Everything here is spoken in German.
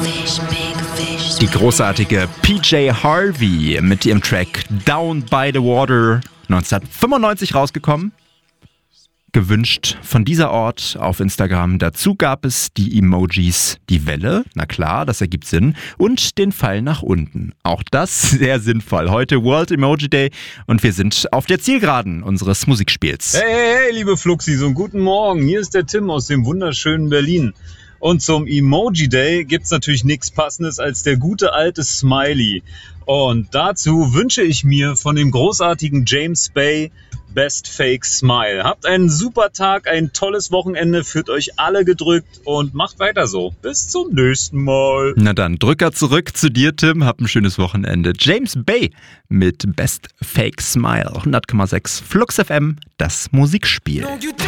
Die großartige PJ Harvey mit ihrem Track Down by the Water, 1995 rausgekommen. Gewünscht von dieser Ort auf Instagram. Dazu gab es die Emojis Die Welle, na klar, das ergibt Sinn, und den Pfeil nach unten. Auch das sehr sinnvoll. Heute World Emoji Day und wir sind auf der Zielgeraden unseres Musikspiels. Hey, liebe Fluxis und guten Morgen. Hier ist der Tim aus dem wunderschönen Berlin. Und zum Emoji Day gibt's natürlich nichts Passendes als der gute alte Smiley. Und dazu wünsche ich mir von dem großartigen James Bay Best Fake Smile. Habt einen super Tag, ein tolles Wochenende, fühlt euch alle gedrückt und macht weiter so. Bis zum nächsten Mal. Na dann, Drücker zurück zu dir, Tim. Hab ein schönes Wochenende. James Bay mit Best Fake Smile. 100,6 Flux FM, das Musikspiel.